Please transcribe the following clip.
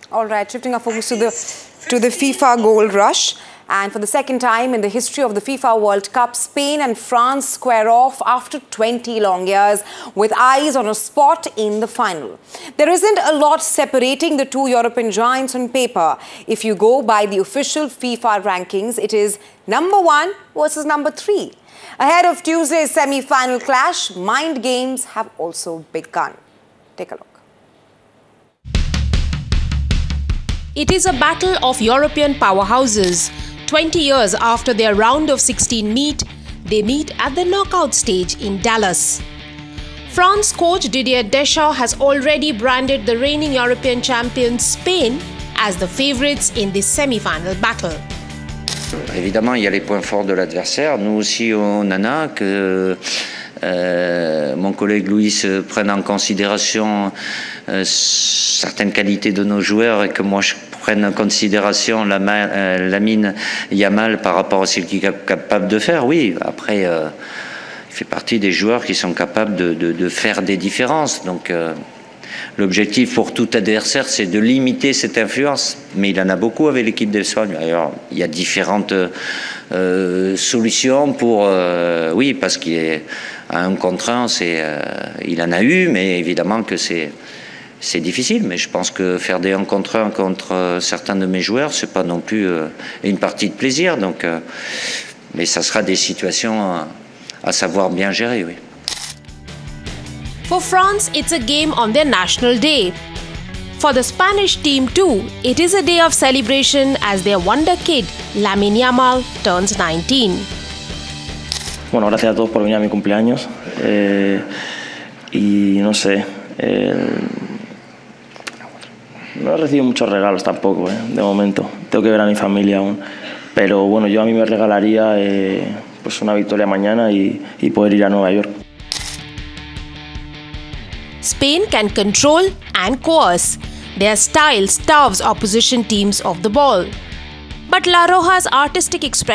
All right, shifting our focus to the FIFA gold rush. And for the second time in the history of the FIFA World Cup, Spain and France square off after 20 long years with eyes on a spot in the final. There isn't a lot separating the two European giants on paper. If you go by the official FIFA rankings, it is number 1 versus number 3. Ahead of Tuesday's semi-final clash, mind games have also begun. Take a look. It is a battle of European powerhouses. 20 years after their round of 16 meet, they meet at the knockout stage in Dallas. France coach Didier Deschamps has already branded the reigning European champions Spain as the favourites in this semi-final battle. Évidemment, il y a les points forts de l'adversaire. Nous aussi, on en a que mon collègue Luis prenne en considération certaines qualités de nos joueurs et que moi je prenne en considération Lamine Yamal par rapport à ce qu'il est capable de faire. Oui, après, il fait partie des joueurs qui sont capables de faire des différences. Donc, l'objectif pour tout adversaire, c'est de limiter cette influence. Mais il en a beaucoup avec l'équipe d'Espagne. D'ailleurs, il y a différentes solutions pour... oui, parce qu'il est à 1 contre 1, il en a eu, mais évidemment que c'est difficile. Mais je pense que faire des 1 contre 1 contre certains de mes joueurs, c'est pas non plus une partie de plaisir. Donc, mais ça sera des situations à savoir bien gérer, oui. For France, it's a game on their national day. For the Spanish team too, it is a day of celebration as their wonder kid, Lamine Yamal, turns 19. Bueno, gracias a todos por venir a mi cumpleaños. Y no sé, no he recibido muchos regalos tampoco, de momento. Tengo que ver a mi familia aún. Pero bueno, yo a mí me regalaría pues una victoria mañana y poder ir a Nueva York. Spain can control and coerce. Their style starves opposition teams of the ball. But La Roja's artistic expression